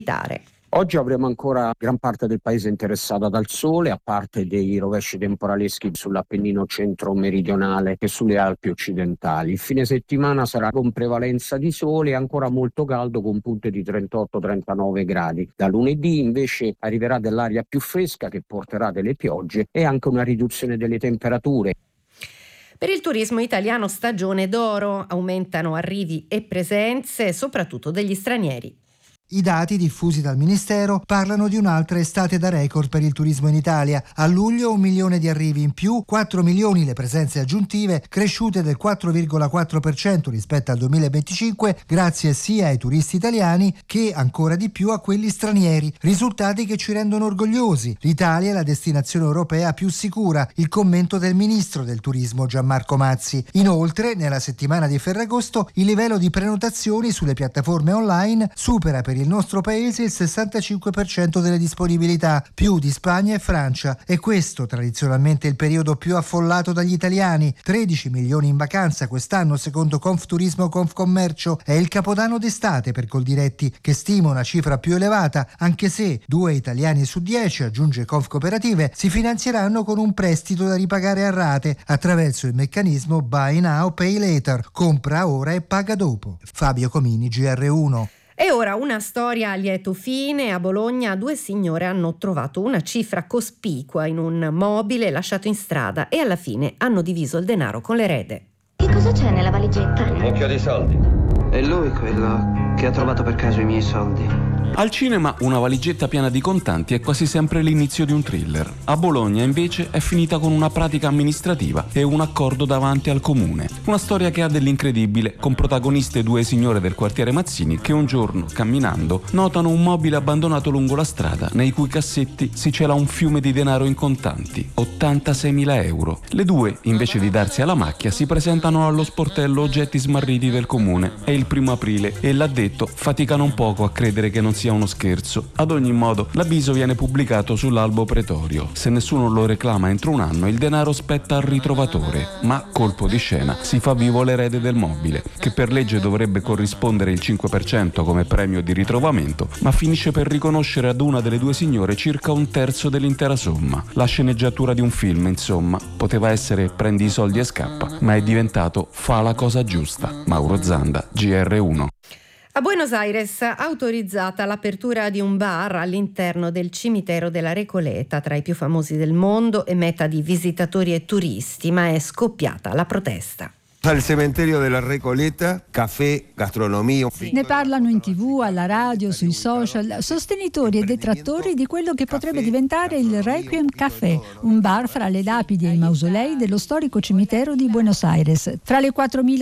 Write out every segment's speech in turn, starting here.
Oggi avremo ancora gran parte del paese interessata dal sole, a parte dei rovesci temporaleschi sull'Appennino centro-meridionale e sulle Alpi occidentali. Il fine settimana sarà con prevalenza di sole e ancora molto caldo con punte di 38-39 gradi. Da lunedì invece arriverà dell'aria più fresca che porterà delle piogge e anche una riduzione delle temperature. Per il turismo italiano stagione d'oro, aumentano arrivi e presenze, soprattutto degli stranieri. I dati diffusi dal Ministero parlano di un'altra estate da record per il turismo in Italia. A luglio 1 milione di arrivi in più, 4 milioni le presenze aggiuntive, cresciute del 4,4% rispetto al 2025, grazie sia ai turisti italiani che ancora di più a quelli stranieri. Risultati che ci rendono orgogliosi. L'Italia è la destinazione europea più sicura, il commento del Ministro del Turismo Gianmarco Mazzi. Inoltre, nella settimana di Ferragosto, il livello di prenotazioni sulle piattaforme online supera per il nostro paese il 65% delle disponibilità, più di Spagna e Francia. E questo tradizionalmente il periodo più affollato dagli italiani. 13 milioni in vacanza quest'anno secondo Confturismo Confcommercio. È il capodanno d'estate per Coldiretti, che stima una cifra più elevata, anche se 2 italiani su 10, aggiunge Confcooperative, si finanzieranno con un prestito da ripagare a rate attraverso il meccanismo Buy Now Pay Later, compra ora e paga dopo. Fabio Comini, GR1. E ora una storia a lieto fine. A Bologna 2 signore hanno trovato una cifra cospicua in un mobile lasciato in strada e alla fine hanno diviso il denaro con l'erede. Che cosa c'è nella valigetta? Un mucchio di soldi. È lui quello che ha trovato per caso i miei soldi. Al cinema una valigetta piena di contanti è quasi sempre l'inizio di un thriller. A Bologna invece è finita con una pratica amministrativa e un accordo davanti al comune. Una storia che ha dell'incredibile, con protagoniste 2 signore del quartiere Mazzini che un giorno, camminando, notano un mobile abbandonato lungo la strada nei cui cassetti si cela un fiume di denaro in contanti, 86.000 euro. Le 2, invece di darsi alla macchia, si presentano allo sportello oggetti smarriti del comune. È il 1° aprile e l'addetto faticano un poco a credere che non sia uno scherzo. Ad ogni modo, l'avviso viene pubblicato sull'albo pretorio. Se nessuno lo reclama entro un anno, il denaro spetta al ritrovatore. Ma, colpo di scena, si fa vivo l'erede del mobile, che per legge dovrebbe corrispondere il 5% come premio di ritrovamento, ma finisce per riconoscere ad una delle 2 signore circa 1/3 dell'intera somma. La sceneggiatura di un film, insomma. Poteva essere prendi i soldi e scappa, ma è diventato fa la cosa giusta. Mauro Zanda, GR1. A Buenos Aires autorizzata l'apertura di un bar all'interno del cimitero della Recoleta, tra i più famosi del mondo e meta di visitatori e turisti, ma è scoppiata la protesta. Al cementerio della Recoleta, caffè, gastronomia. Ne parlano in TV, alla radio, sui social, sostenitori e detrattori di quello che potrebbe diventare il Requiem Café, un bar fra le lapidi e i mausolei dello storico cimitero di Buenos Aires. Tra le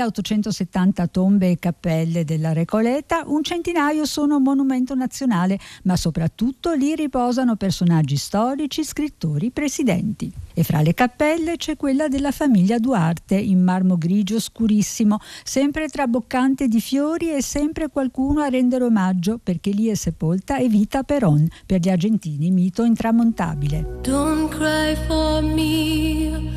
4.870 tombe e cappelle della Recoleta, un centinaio sono monumento nazionale, ma soprattutto lì riposano personaggi storici, scrittori, presidenti. E fra le cappelle c'è quella della famiglia Duarte, in marmo grigio scurissimo, sempre traboccante di fiori e sempre qualcuno a rendere omaggio, perché lì è sepolta Evita Perón, per gli argentini mito intramontabile. Don't cry for me,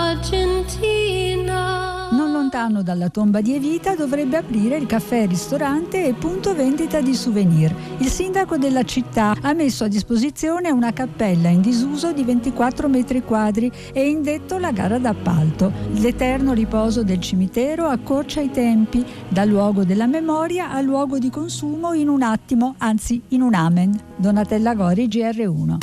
Argentina. Non lontano dalla tomba di Evita dovrebbe aprire il caffè, ristorante e punto vendita di souvenir. Il sindaco della città ha messo a disposizione una cappella in disuso di 24 metri quadri e indetto la gara d'appalto. L'eterno riposo del cimitero accorcia i tempi, da luogo della memoria a luogo di consumo in un attimo, anzi in un amen. Donatella Gori, GR1.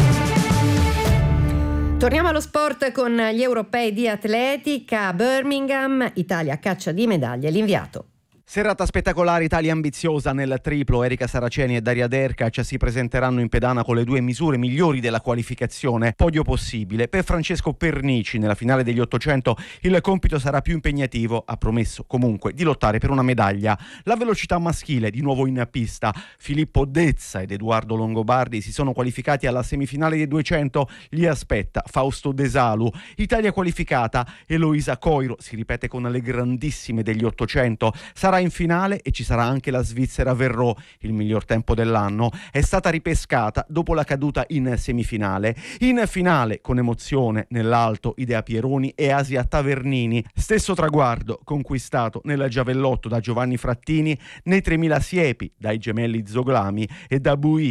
Torniamo allo sport con gli europei di atletica a Birmingham. Italia caccia di medaglie, l'inviato. Serata spettacolare, Italia ambiziosa nel triplo. Erika Saraceni e Daria Derkac si presenteranno in pedana con le 2 misure migliori della qualificazione. Podio possibile. Per Francesco Pernici nella finale degli 800 il compito sarà più impegnativo. Ha promesso comunque di lottare per una medaglia. La velocità maschile di nuovo in pista. Filippo Dezza ed Edoardo Longobardi si sono qualificati alla semifinale dei 200. Li aspetta Fausto Desalu. Italia qualificata. Eloisa Coiro si ripete con le grandissime degli 800. Sarà in finale e ci sarà anche la svizzera Verreau. Il miglior tempo dell'anno è stata ripescata dopo la caduta in semifinale. In finale, con emozione, nell'alto Idea Pieroni e Asia Tavernini. Stesso traguardo conquistato nel giavellotto da Giovanni Frattini, nei 3000 siepi dai gemelli Zoglami e da Bui